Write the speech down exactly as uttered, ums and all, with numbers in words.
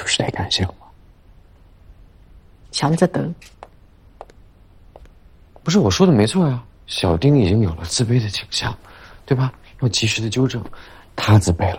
就是得感谢我。 想着得。 不是我说的没错呀，小丁已经有了自卑的倾向，对吧？要及时的纠正，他自卑了，